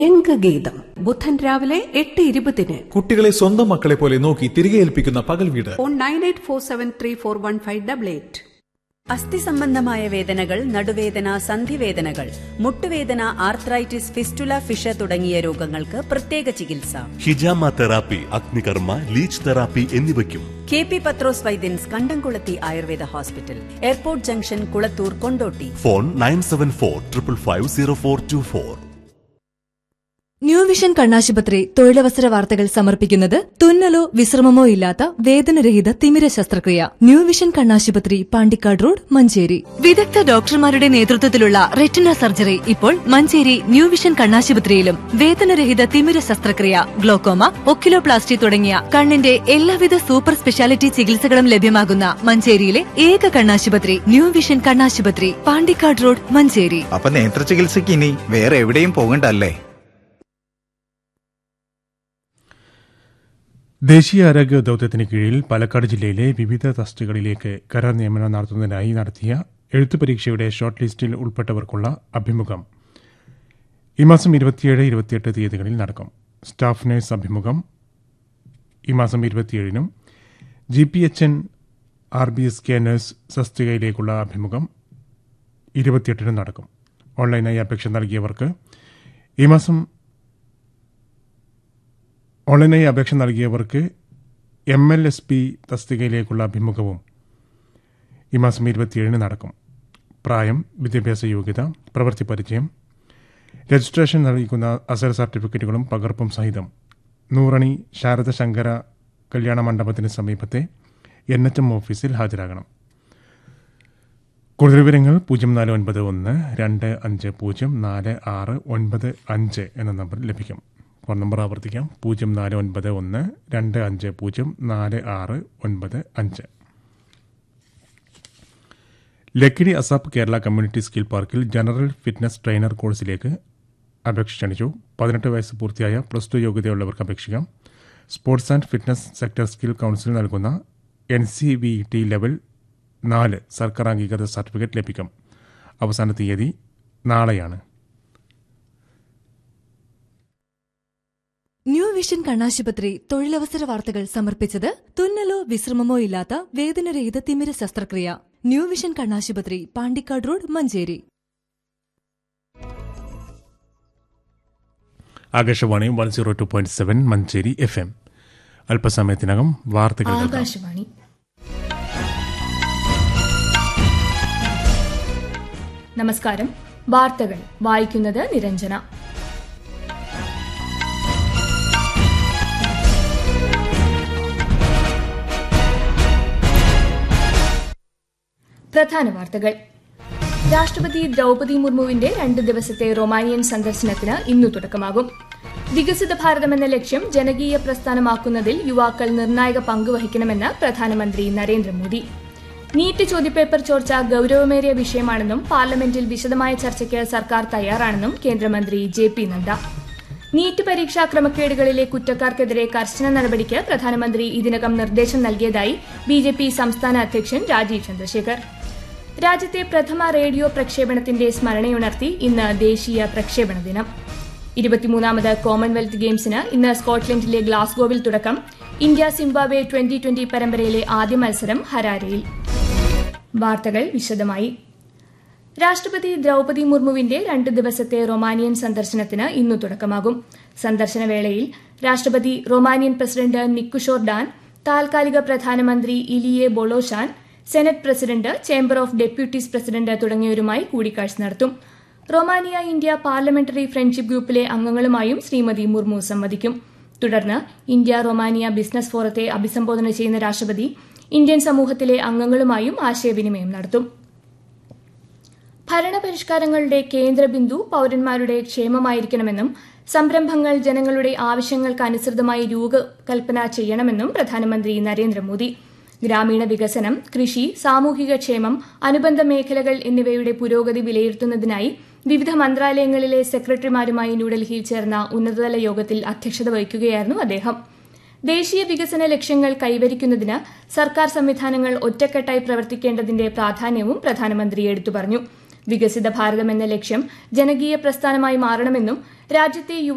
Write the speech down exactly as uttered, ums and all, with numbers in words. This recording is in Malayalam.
രംഗഗീതം ബുധൻ രാവിലെ എട്ട് ഇരുപതിന്. കുട്ടികളെ സ്വന്തം മക്കളെ പോലെ നോക്കി തിരികെ ഏൽപ്പിക്കുന്ന പകൽ വീട്. Phone nine eight four seven three four one five double eight. അസ്ഥി സംബന്ധമായ വേദനകൾ, നടുവേദന, സന്ധിവേദനകൾ, മുട്ടുവേദന, ആർത്രൈറ്റിസ്, ഫിസ്റ്റുല, ഫിഷ തുടങ്ങിയ രോഗങ്ങൾക്ക് പ്രത്യേക ചികിത്സ. ഹിജാമ തെറാപ്പി, അഗ്നികർമ്മ, ലീച്ച് തെറാപ്പി എന്നിവയ്ക്കും കെ പി പത്രോസ് വൈദ്യൻസ്, കണ്ടംകുളത്തി Ayurveda hospital, airport junction, Kulathur, Kondotty. Phone nine seven four triple five zero four to four. New vision കണ്ണാശുപത്രി തൊഴിലവസര വാർത്തകൾ സമർപ്പിക്കുന്നത് തുന്നലോ വിശ്രമമോ ഇല്ലാത്ത വേദനരഹിത തിമിര ശസ്ത്രക്രിയ. ന്യൂ വിഷൻ കണ്ണാശുപത്രി, പാണ്ടിക്കാട് റോഡ്, മഞ്ചേരി. വിദഗ്ധ ഡോക്ടർമാരുടെ നേതൃത്വത്തിലുള്ള റെറ്റിന സർജറി ഇപ്പോൾ മഞ്ചേരി ന്യൂ വിഷൻ കണ്ണാശുപത്രിയിലും. വേദനരഹിത തിമിര ശസ്ത്രക്രിയ, ഗ്ലോക്കോമ, ഒക്കിലോപ്ലാസ്റ്റി തുടങ്ങിയ കണ്ണിന്റെ എല്ലാവിധ സൂപ്പർ സ്പെഷ്യാലിറ്റി ചികിത്സകളും ലഭ്യമാകുന്ന മഞ്ചേരിയിലെ ഏക കണ്ണാശുപത്രി ന്യൂ വിഷൻ കണ്ണാശുപത്രി, പാണ്ടിക്കാട് റോഡ്, മഞ്ചേരി. അപ്പൊ നേത്ര ചികിത്സയ്ക്ക് ഇനി വേറെ എവിടെയും പോകണ്ടല്ലേ? ദേശീയ ആരോഗ്യ ദൌത്യത്തിന് കീഴിൽ പാലക്കാട് ജില്ലയിലെ വിവിധ തസ്തികകളിലേക്ക് കരാർ നിയമനം നടത്തുന്നതിനായി നടത്തിയ എഴുത്തു പരീക്ഷയുടെ ഷോർട്ട് ലിസ്റ്റിൽ ഉൾപ്പെട്ടവർക്കുള്ള അഭിമുഖം ഈ മാസം ഇരുപത്തിയേഴ് ഇരുപത്തിയെട്ട് തീയതികളിൽ നടക്കും. സ്റ്റാഫ് നഴ്സ് അഭിമുഖം ഈ മാസം ഇരുപത്തിയേഴിനും G P H N R B S K nurse തസ്തികയിലേക്കുള്ള അഭിമുഖം ഇരുപത്തിയെട്ടിനും നടക്കും. ഓൺലൈനായി അപേക്ഷ നൽകിയവർക്ക് ഈ മാസം ഓൺലൈനായി അപേക്ഷ നൽകിയവർക്ക് എം എൽ എസ് പി തസ്തികയിലേക്കുള്ള അഭിമുഖവും ഈ മാസം ഇരുപത്തിയേഴിന് നടക്കും. പ്രായം, വിദ്യാഭ്യാസ യോഗ്യത, പ്രവൃത്തി പരിചയം, രജിസ്ട്രേഷൻ നൽകിക്കുന്ന അസൽ സർട്ടിഫിക്കറ്റുകളും പകർപ്പും സഹിതം നൂറണി ശാരദ ശങ്കര കല്യാണ മണ്ഡപത്തിന് സമീപത്തെ എൻ എച്ച് എം ഓഫീസിൽ ഹാജരാകണം. കൂടുതൽ വിവരങ്ങൾ പൂജ്യം നാല് ഒൻപത് ഒന്ന് രണ്ട് അഞ്ച് പൂജ്യം നാല് ആറ് ഒൻപത് അഞ്ച് എന്ന നമ്പറിൽ ലഭിക്കും. ഫോൺ നമ്പർ ആവർത്തിക്കാം: പൂജ്യം നാല് ഒൻപത് ഒന്ന് രണ്ട് അഞ്ച് പൂജ്യം നാല് ആറ് ഒൻപത് അഞ്ച്. Lakkidi ASAP Kerala community skill പാർക്കിൽ ജനറൽ ഫിറ്റ്നസ് ട്രെയിനർ കോഴ്സിലേക്ക് അപേക്ഷ ക്ഷണിച്ചു. പതിനെട്ട് വയസ്സ് പൂർത്തിയായ പ്ലസ് ടു യോഗ്യതയുള്ളവർക്ക് അപേക്ഷിക്കാം. Sports and fitness sector skill council നൽകുന്ന N C V T level നാല് സർക്കാർ അംഗീകൃത സർട്ടിഫിക്കറ്റ് ലഭിക്കും. അവസാന തീയതി നാളെയാണ്. ന്യൂ വിഷൻ കണ്ണാശുപത്രി തൊഴിലവസര വാർത്തകൾ സമർപ്പിച്ചത് തുന്നലോ വിശ്രമമോ ഇല്ലാത്ത വേദനരഹിത തിമിര ശസ്ത്രക്രിയ. ന്യൂ വിഷൻ കണ്ണാശുപത്രി, Pandikkad road, Manjeri. Akashvani one zero two point seven Manjeri F M. അല്പസമയത്തിനകം വാർത്തകൾ. ആകാശവാണി. നമസ്കാരം. വാർത്തകൾ വായിക്കുന്നത് നിരഞ്ജന. പ്രധാന വാർത്തകൾ. രാഷ്ട്രപതി ദ്രൌപദി മുർമുവിന്റെ രണ്ട് ദിവസത്തെ റൊമാനിയൻ സന്ദർശനത്തിന് ഇന്നു തുടക്കമാകും. വികസിത ഭാരതം എന്ന ലക്ഷ്യം ജനകീയ പ്രസ്ഥാനമാക്കുന്നതിൽ യുവാക്കൾ നിർണായക പങ്കുവഹിക്കണമെന്ന് പ്രധാനമന്ത്രി നരേന്ദ്രമോദി. നീറ്റ് ചോദ്യപേപ്പർ ചോർച്ച ഗൌരവമേറിയ വിഷയമാണെന്നും പാർലമെന്റിൽ വിശദമായ ചർച്ചയ്ക്ക് സർക്കാർ തയ്യാറാണെന്നും കേന്ദ്രമന്ത്രി ജെ പി നദ്ദ. നീറ്റ് പരീക്ഷാ ക്രമക്കേടുകളിലെ കുറ്റക്കാർക്കെതിരെ കർശന നടപടിക്ക് പ്രധാനമന്ത്രി ഇതിനകം നിർദ്ദേശം നൽകിയതായി ബി ജെ പി സംസ്ഥാന അധ്യക്ഷൻ രാജീവ് ചന്ദ്രശേഖർ. രാജ്യത്തെ പ്രഥമ റേഡിയോ പ്രക്ഷേപണത്തിന്റെ സ്മരണയുണർത്തി ഇന്ന് ദേശീയ പ്രക്ഷേപണ ദിനം. ഇരുപത്തിമൂന്നാമത് കോമൺവെൽത്ത് ഗെയിംസിന് ഇന്ന് സ്കോട്ട്ലൻഡിലെ ഗ്ലാസ്ഗോവിൽ തുടക്കം. ഇന്ത്യ സിംബാബ്വെ ട്വന്റി ട്വന്റി പരമ്പരയിലെ ആദ്യ മത്സരം ഹരാരയിൽ. വാർത്തകൾ വിശദമായി. രാഷ്ട്രപതി ദ്രൌപദി മുർമുവിന്റെ രണ്ട് ദിവസത്തെ റൊമാനിയൻ സന്ദർശനത്തിന് ഇന്നു തുടക്കമാകും. സന്ദർശന വേളയിൽ രാഷ്ട്രപതി റൊമാനിയൻ പ്രസിഡന്റ് നിക്കുഷോർ ഡാൻ, താൽക്കാലിക പ്രധാനമന്ത്രി ഇലിയെ Bolojan, senate president, chamber of deputies president തുടങ്ങിയവരുമായി കൂടിക്കാഴ്ച നടത്തും. റൊമാനിയ ഇന്ത്യ പാർലമെന്ററി ഫ്രണ്ട്ഷിപ്പ് ഗ്രൂപ്പിലെ അംഗങ്ങളുമായും ശ്രീമതി മുർമു സംവദിക്കും. തുടർന്ന് ഇന്ത്യ റൊമാനിയ ബിസിനസ് ഫോറത്തെ അഭിസംബോധന ചെയ്യുന്ന രാഷ്ട്രപതി ഇന്ത്യൻ സമൂഹത്തിലെ അംഗങ്ങളുമായും ആശയവിനിമയം നടത്തും. ഭരണപരിഷ്കാരങ്ങളുടെ കേന്ദ്രബിന്ദു പൌരന്മാരുടെ ക്ഷേമമായിരിക്കണമെന്നും സംരംഭങ്ങൾ ജനങ്ങളുടെ ആവശ്യങ്ങൾക്കനുസൃതമായി രൂപകൽപ്പന ചെയ്യണമെന്നും പ്രധാനമന്ത്രി നരേന്ദ്രമോദി. ഗ്രാമീണ വികസനം, കൃഷി, സാമൂഹിക ക്ഷേമം, അനുബന്ധ മേഖലകൾ എന്നിവയുടെ പുരോഗതി വിലയിരുത്തുന്നതിനായി വിവിധ മന്ത്രാലയങ്ങളിലെ സെക്രട്ടറിമാരുമായി ന്യൂഡൽഹിയിൽ ചേർന്ന ഉന്നതതല യോഗത്തിൽ അധ്യക്ഷത വഹിക്കുകയായിരുന്നു അദ്ദേഹം. ദേശീയ വികസന ലക്ഷ്യങ്ങൾ കൈവരിക്കുന്നതിന് സർക്കാർ സംവിധാനങ്ങൾ ഒറ്റക്കെട്ടായി പ്രവർത്തിക്കേണ്ടതിന്റെ പ്രാധാന്യവും പ്രധാനമന്ത്രി എടുത്തു പറഞ്ഞു. വികസിത ഭാരതം എന്ന ലക്ഷ്യം ജനകീയ പ്രസ്ഥാനമായി മാറണമെന്നും രാജ്യത്തെ യുവ